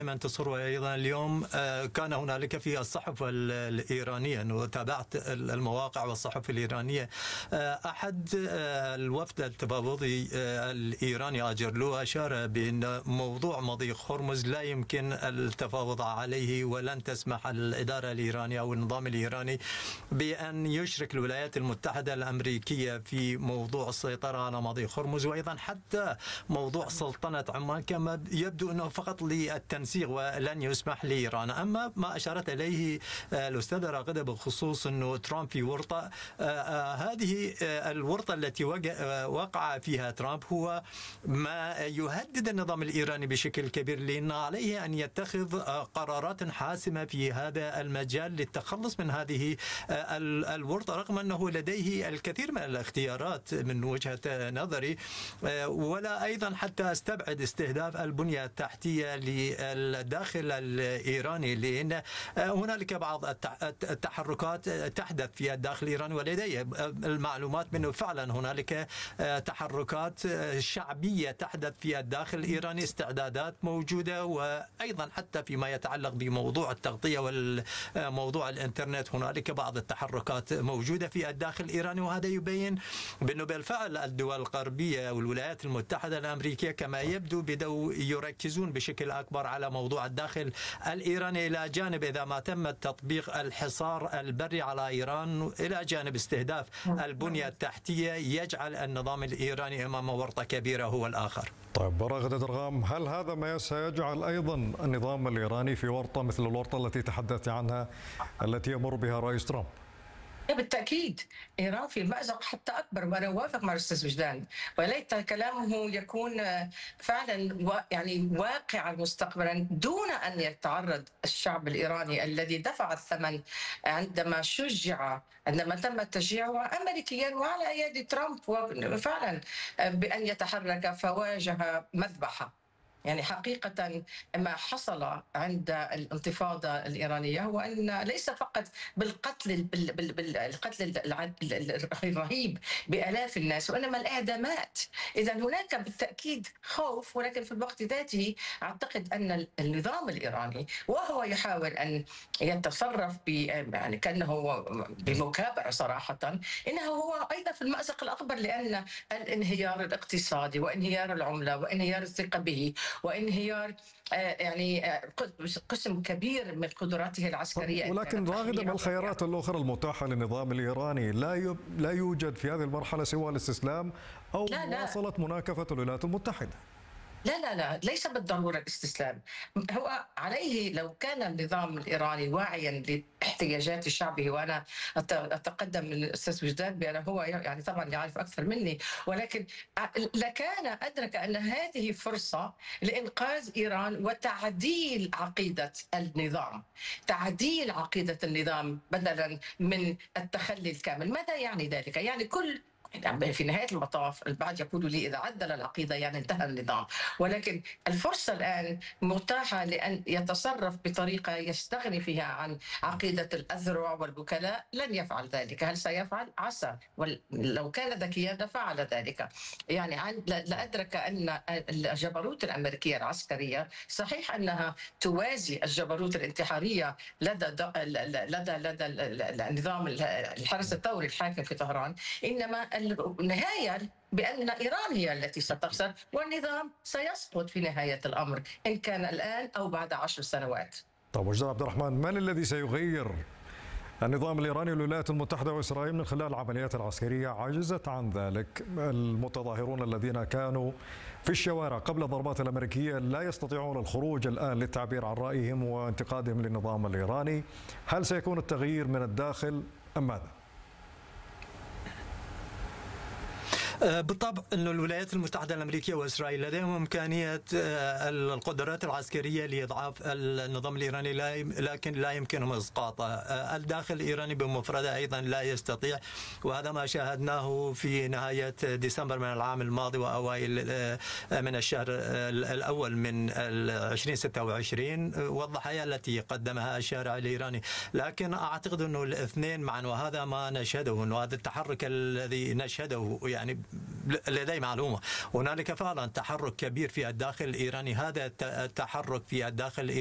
منتصر. وأيضا اليوم كان هنالك في الصحف الإيرانية، وتابعت المواقع والصحف الإيرانية، أحد الوفد التفاوضي الإيراني آجرلو أشار بأن موضوع مضيق هرمز لا يمكن التفاوض عليه، ولن تسمح الإدارة الإيرانية أو النظام الإيراني بأن يشرك الولايات المتحدة الأمريكية في موضوع السيطرة على مضيق هرمز. وأيضا حتى موضوع سلطنة عمان كما يبدو أنه فقط للتنسيق ولن يسمح لإيران. أما ما أشارت إليه الأستاذة راغدة بخصوص أنه ترامب في ورطة، هذه الورطة التي وقع فيها ترامب هو ما يهدد النظام الإيراني بشكل كبير، لأن عليه أن يتخذ قرارات حاسمة في هذا المجال للتخلص من هذه الورطة، رغم أنه لديه الكثير من الاختيارات من وجهة نظري. ولا أيضا حتى استبعد استهداف البنية التحتية للداخل الإيراني، لأن هنالك بعض التحركات تحدث في الداخل الإيراني، ولدي المعلومات أنه فعلا هنالك تحركات شعبية تحدث في الداخل الإيراني، استعدادات موجودة. وأيضا حتى فيما يتعلق بموضوع التغطية وموضوع الإنترنت هنالك بعض التحركات موجودة في الداخل الإيراني. وهذا يبين بأنه بالفعل الدول الغربية والولايات المتحدة الأمريكية كما يبدو بدأوا يركزون بشكل أكبر على موضوع الداخل الإيراني، إلى جانب إذا ما تم تطبيق الحصار البري على إيران، إلى جانب استهداف البنية التحتية، يجعل النظام الإيراني أمام ورطة كبيرة هو الآخر. طيب راغد درغام، هل هذا ما سيجعل أيضا النظام الإيراني في ورطة مثل الورطة التي تحدثت عنها التي يمر بها رئيس ترامب؟ بالتأكيد إيران في مأزق حتى أكبر، وأنا أوافق مع الأستاذ وجدان، وليت كلامه يكون فعلا يعني واقعا مستقبلا، دون أن يتعرض الشعب الإيراني الذي دفع الثمن عندما تم تشجيعه أمريكيا وعلى أيادي ترامب فعلا بأن يتحرك، فواجه مذبحة. يعني حقيقة ما حصل عند الانتفاضة الإيرانية هو أن ليس فقط بالقتل الرهيب بآلاف الناس، وإنما الإعدامات. إذا هناك بالتأكيد خوف، ولكن في الوقت ذاته أعتقد أن النظام الإيراني وهو يحاول أن يتصرف يعني كأنه بمكابرة صراحة، إنه هو أيضا في المأزق الأكبر، لأن الانهيار الاقتصادي وانهيار العملة وانهيار الثقة به وانهيار يعني قسم كبير من قدراته العسكرية. ولكن راغدة، بالخيارات الأخرى المتاحة للنظام الإيراني لا يوجد في هذه المرحلة سوى الاستسلام أو مواصلة مناكفة الولايات المتحدة. لا ليس بالضرورة الاستسلام. هو عليه، لو كان النظام الإيراني واعيا لاحتياجات شعبه، وأنا أتقدم من الأستاذ وجدان بأنه هو يعني طبعا يعرف أكثر مني، ولكن لكان أدرك أن هذه فرصة لإنقاذ إيران وتعديل عقيدة النظام بدلا من التخلي الكامل. ماذا يعني ذلك؟ يعني في نهاية المطاف البعض يقول لي إذا عدل العقيدة يعني انتهى النظام، ولكن الفرصة الآن متاحة لأن يتصرف بطريقة يستغني فيها عن عقيدة الأذرع والوكلاء. لن يفعل ذلك. هل سيفعل؟ عسى، ولو كان ذكيا لفعل ذلك. يعني لأدرك أن الجبروت الأمريكية العسكرية صحيح أنها توازي الجبروت الانتحارية لدى النظام الحرس الثوري الحاكم في طهران، إنما النهاية بأن إيران هي التي ستخسر، والنظام سيسقط في نهاية الأمر، إن كان الآن أو بعد 10 سنوات. طيب وجدان عبد الرحمن، من الذي سيغير النظام الإيراني والولايات المتحدة وإسرائيل من خلال العمليات العسكرية عجزت عن ذلك؟ المتظاهرون الذين كانوا في الشوارع قبل الضربات الأمريكية لا يستطيعون الخروج الآن للتعبير عن رأيهم وانتقادهم للنظام الإيراني. هل سيكون التغيير من الداخل أم ماذا؟ بالطبع أن الولايات المتحدة الأمريكية وإسرائيل لديهم إمكانية القدرات العسكرية لإضعاف النظام الإيراني، لكن لا يمكنهم إسقاطه. الداخل الإيراني بمفرده أيضا لا يستطيع، وهذا ما شاهدناه في نهاية ديسمبر من العام الماضي وأوائل من الشهر الأول من 2026 والضحايا التي قدمها الشارع الإيراني. لكن أعتقد أنه الاثنين معا، وهذا ما نشهده، أنه هذا التحرك الذي نشهده يعني لدي معلومة، هنالك فعلا تحرك كبير في الداخل الإيراني. هذا التحرك في الداخل